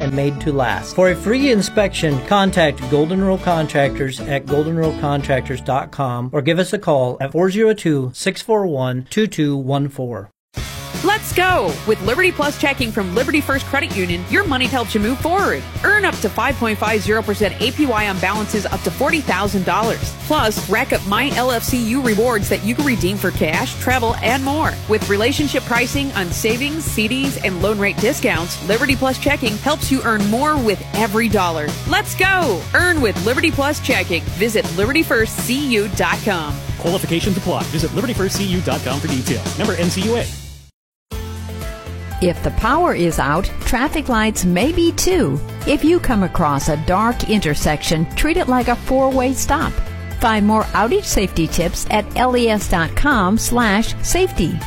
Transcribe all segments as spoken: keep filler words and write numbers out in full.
and made to last. For a free inspection, contact Golden Rule Contractors at golden rule contractors dot com or give us a call at four oh two, six four one, two two one four. Let's go! With Liberty Plus checking from Liberty First Credit Union, your money helps you move forward. Earn up to five point five zero percent A P Y on balances up to forty thousand dollars. Plus, rack up My L F C U rewards that you can redeem for cash, travel, and more. With relationship pricing on savings, C Ds, and loan rate discounts, Liberty Plus checking helps you earn more with every dollar. Let's go! Earn with Liberty Plus checking. Visit liberty first c u dot com. Qualifications apply. Visit liberty first c u dot com for details. Member N C U A. If the power is out, traffic lights may be too. If you come across a dark intersection, treat it like a four-way stop. Find more outage safety tips at les.com slash safety.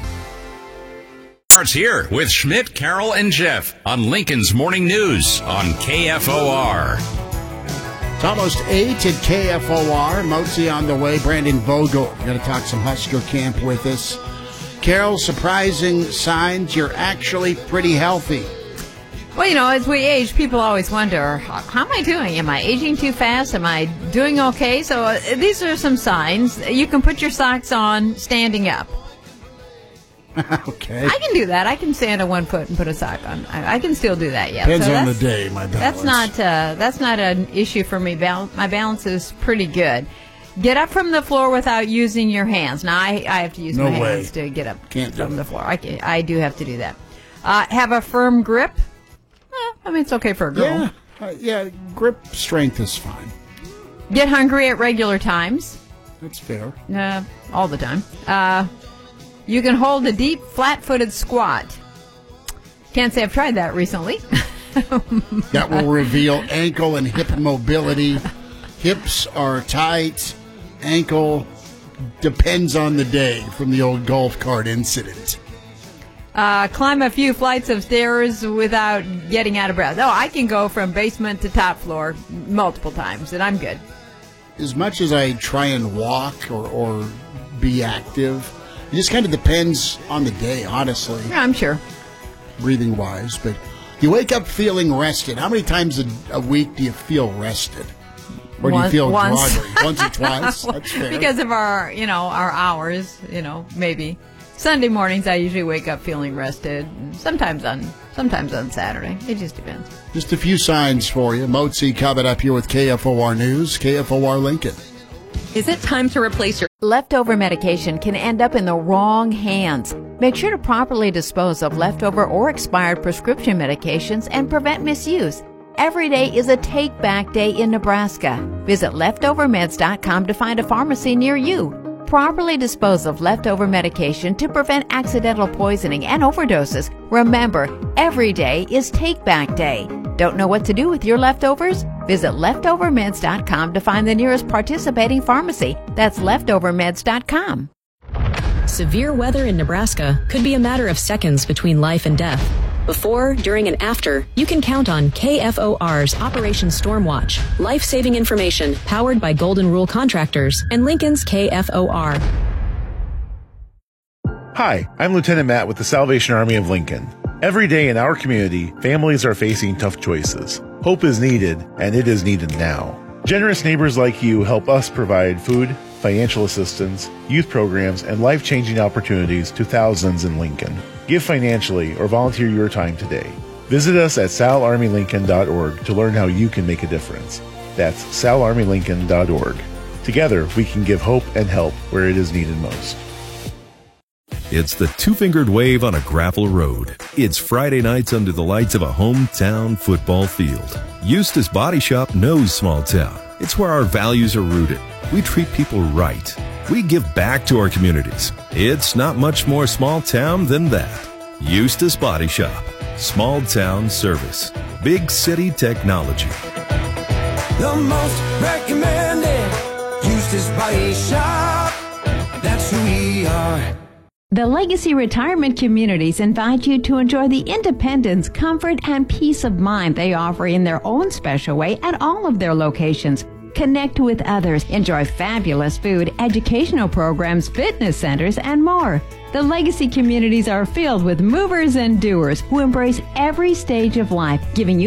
Starts here with Schmidt, Carroll, and Jeff on Lincoln's Morning News on K F O R. It's almost eight at K F O R. Motzi on the way. Brandon Vogel. We're going to talk some Husker camp with us. Carol, surprising signs you're actually pretty healthy. Well, you know, as we age, people always wonder, how am I doing? Am I aging too fast? Am I doing okay? So uh, these are some signs. You can put your socks on standing up. Okay. I can do that. I can stand on one foot and put a sock on. I, I can still do that, yeah. Depends so on the day, my balance. That's not, uh, that's not an issue for me. Bal- my balance is pretty good. Get up from the floor without using your hands. Now, I, I have to use no my way. hands to get up Can't from do the it. floor. I, can, I do have to do that. Uh, have a firm grip. Eh, I mean, it's okay for a girl. Yeah, uh, yeah, grip strength is fine. Get hungry at regular times. That's fair. Uh, all the time. Uh, you can hold a deep, flat-footed squat. Can't say I've tried that recently. That will reveal ankle and hip mobility. Hips are tight. Ankle depends on the day from the old golf cart incident. Uh, climb a few flights of stairs without getting out of breath. Oh, I can go from basement to top floor multiple times, and I'm good. As much as I try and walk or, or be active, it just kind of depends on the day, honestly. Yeah, I'm sure. Breathing-wise, but you wake up feeling rested. How many times a, a week do you feel rested? Or do you Once- feel once. groggy? Once or twice? That's fair. Because of our, you know, our hours, you know, maybe. Sunday mornings I usually wake up feeling rested. Sometimes on sometimes on Saturday. It just depends. Just a few signs for you. Motzi coming up here with K F O R News, K F O R Lincoln. Is it time to replace your Leftover medication can end up in the wrong hands. Make sure to properly dispose of leftover or expired prescription medications and prevent misuse. Every day is a take-back day in Nebraska. Visit leftover meds dot com to find a pharmacy near you. Properly dispose of leftover medication to prevent accidental poisoning and overdoses. Remember, every day is take-back day. Don't know what to do with your leftovers? Visit leftover meds dot com to find the nearest participating pharmacy. That's leftover meds dot com. Severe weather in Nebraska could be a matter of seconds between life and death. Before, during, and after, you can count on K F O R's Operation Stormwatch, life-saving information powered by Golden Rule Contractors and Lincoln's K F O R. Hi, I'm Lieutenant Matt with the Salvation Army of Lincoln. Every day in our community, families are facing tough choices. Hope is needed, and it is needed now. Generous neighbors like you help us provide food, financial assistance, youth programs, and life-changing opportunities to thousands in Lincoln. Give financially or volunteer your time today. Visit us at sal army lincoln dot org to learn how you can make a difference. That's sal army lincoln dot org. Together, we can give hope and help where it is needed most. It's the two-fingered wave on a gravel road. It's Friday nights under the lights of a hometown football field. Eustace Body Shop knows small town. It's where our values are rooted. We treat people right. We give back to our communities. It's not much more small town than that. Eustace Body Shop. Small town service. Big city technology. The most recommended Eustace Body Shop. That's who we are. The Legacy Retirement Communities invite you to enjoy the independence, comfort, and peace of mind they offer in their own special way at all of their locations. Connect with others, enjoy fabulous food, educational programs, fitness centers, and more. The Legacy communities are filled with movers and doers who embrace every stage of life, giving you